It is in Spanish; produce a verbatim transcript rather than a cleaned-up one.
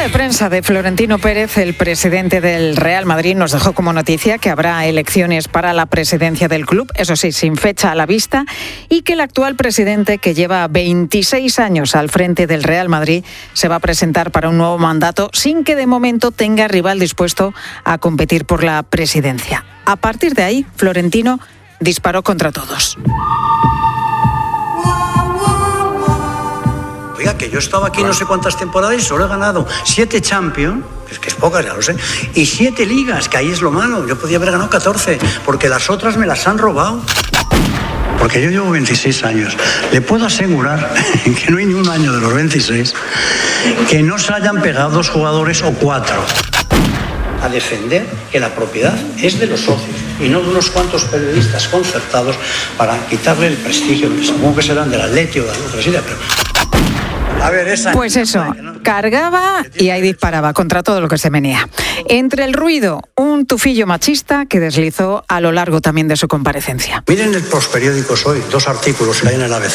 de prensa de Florentino Pérez, el presidente del Real Madrid, nos dejó como noticia que habrá elecciones para la presidencia del club, eso sí, sin fecha a la vista, y que el actual presidente, que lleva veintiséis años al frente del Real Madrid, se va a presentar para un nuevo mandato sin que de momento tenga rival dispuesto a competir por la presidencia. A partir de ahí, Florentino disparó contra todos. Oiga, que yo estaba aquí no sé cuántas temporadas y solo he ganado siete Champions, es que es pocas, ya lo sé, y siete ligas, que ahí es lo malo. Yo podía haber ganado catorce, porque las otras me las han robado. Porque yo llevo veintiséis años. Le puedo asegurar que no hay ni un año de los veintiséis que no se hayan pegado dos jugadores o cuatro. A defender que la propiedad es de los socios y no de unos cuantos periodistas concertados para quitarle el prestigio, supongo que serán del Atleti o de otra silla, pero... A ver, esa... Pues eso, cargaba y ahí disparaba contra todo lo que se venía. Entre el ruido, un tufillo machista que deslizó a lo largo también de su comparecencia. Miren los periódicos hoy, dos artículos que hay en el A B C.